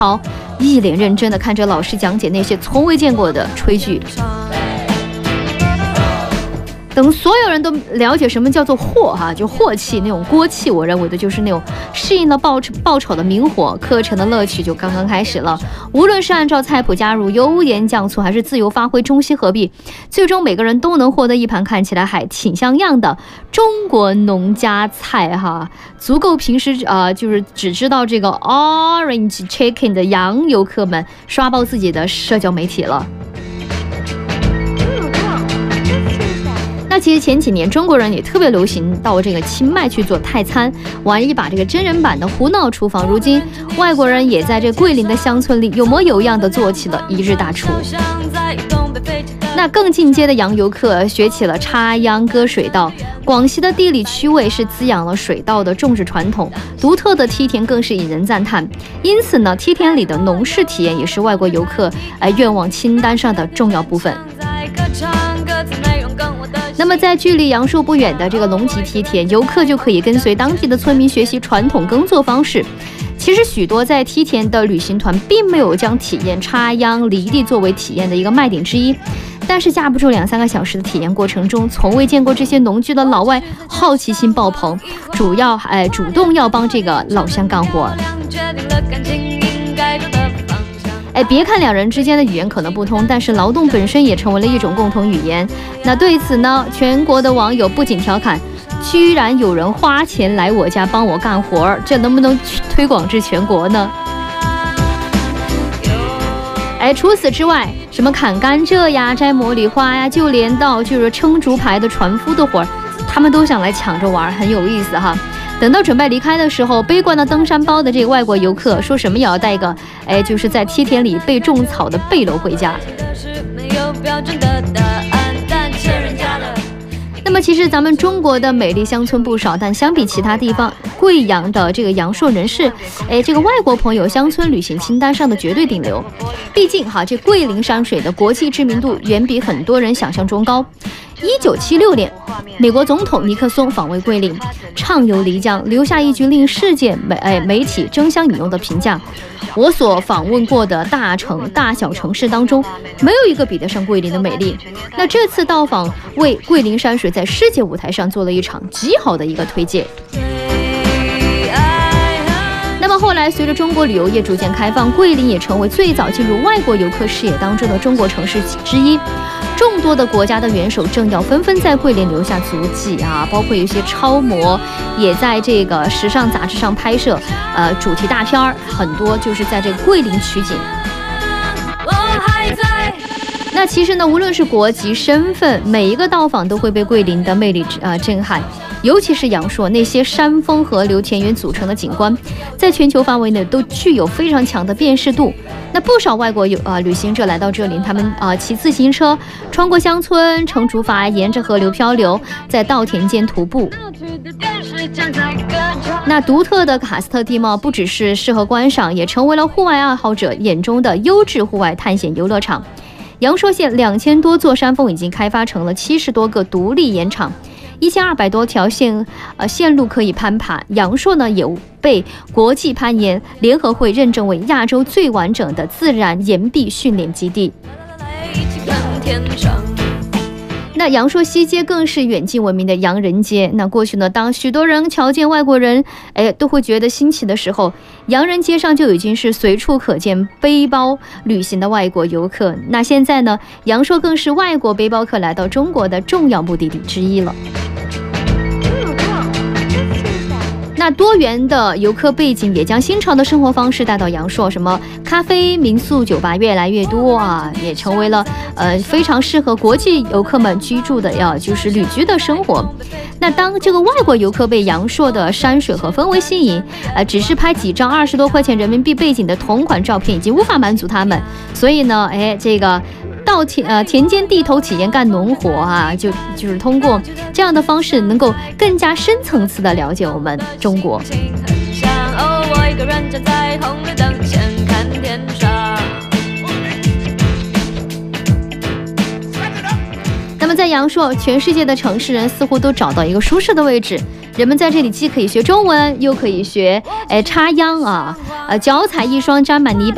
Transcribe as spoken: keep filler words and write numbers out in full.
好，一脸认真地看着老师讲解那些从未见过的炊具。等所有人都了解什么叫做镬哈，就镬气那种锅气，我认为的就是那种适应了爆爆炒的明火，课程的乐趣就刚刚开始了。无论是按照菜谱加入油盐酱醋，还是自由发挥中西合璧，最终每个人都能获得一盘看起来还挺像样的中国农家菜哈，足够平时啊、呃、就是只知道这个 orange chicken 的洋游客们刷爆自己的社交媒体了。那其实前几年中国人也特别流行到这个清迈去做泰餐，玩一把这个真人版的胡闹厨房。如今外国人也在这桂林的乡村里有模有样的做起了一日大厨。那更进阶的洋游客学起了插秧割水稻。广西的地理区位是滋养了水稻的种植传统，独特的梯田更是引人赞叹。因此呢，梯田里的农事体验也是外国游客呃愿望清单上的重要部分。那么在距离阳朔不远的这个龙脊梯田，游客就可以跟随当地的村民学习传统耕作方式。其实许多在梯田的旅行团并没有将体验插秧犁地作为体验的一个卖点之一，但是架不住两三个小时的体验过程中，从未见过这些农具的老外好奇心爆棚，主要哎主动要帮这个老乡干活。哎，别看两人之间的语言可能不通，但是劳动本身也成为了一种共同语言。那对此呢，全国的网友不仅调侃，居然有人花钱来我家帮我干活，这能不能推广至全国呢？哎，除此之外，什么砍甘蔗呀、摘茉莉花呀，就连到就是撑竹排的船夫的活儿，他们都想来抢着玩，很有意思哈。等到准备离开的时候，悲观的登山包的这个外国游客说什么也要带个，哎，就是在梯田里被种草的背篓回家。那么其实咱们中国的美丽乡村不少，但相比其他地方，贵阳的这个阳朔人士，哎，这个外国朋友乡村旅行清单上的绝对顶流。毕竟哈，这桂林山水的国际知名度远比很多人想象中高。一九七六年，美国总统尼克松访问桂林，畅游漓江，留下一句令世界媒哎媒体争相引用的评价：我所访问过的大城大小城市当中，没有一个比得上桂林的美丽。那这次到访为桂林山水在世界舞台上做了一场极好的一个推荐。那么后来随着中国旅游业逐渐开放，桂林也成为最早进入外国游客视野当中的中国城市之一。众多的国家的元首政要纷纷在桂林留下足迹啊，包括有些超模也在这个时尚杂志上拍摄呃主题大片，很多就是在这个桂林取景。那其实呢，无论是国籍身份，每一个到访都会被桂林的魅力呃震撼。尤其是阳朔那些山峰河流田园组成的景观，在全球范围内都具有非常强的辨识度。那不少外国有啊、呃、旅行者来到这里，他们啊、呃、骑自行车穿过乡村，乘竹筏沿着河流漂流，在稻田间徒步。那独特的喀斯特地貌不只是适合观赏，也成为了户外爱好者眼中的优质户外探险游乐场。阳朔县两千多座山峰已经开发成了七十多个独立岩场。一千二百多条线呃线路可以攀爬，阳朔呢也被国际攀岩联合会认证为亚洲最完整的自然岩壁训练基地。那阳朔西街更是远近闻名的洋人街。那过去呢，当许多人瞧见外国人，哎，都会觉得新奇的时候，洋人街上就已经是随处可见背包旅行的外国游客。那现在呢，阳朔更是外国背包客来到中国的重要目的地之一了。那多元的游客背景也将新潮的生活方式带到阳朔，什么咖啡、民宿、酒吧越来越多啊，也成为了呃非常适合国际游客们居住的呀，就是旅居的生活。那当这个外国游客被阳朔的山水和氛围吸引，呃，只是拍几张二十多块钱人民币背景的同款照片已经无法满足他们，所以呢，哎，这个。到田呃田间地头体验干农活啊，就就是通过这样的方式，能够更加深层次的了解我们中国。那么在阳朔，全世界的城市人似乎都找到一个舒适的位置，人们在这里既可以学中文，又可以学哎插秧啊，呃脚踩一双沾满泥巴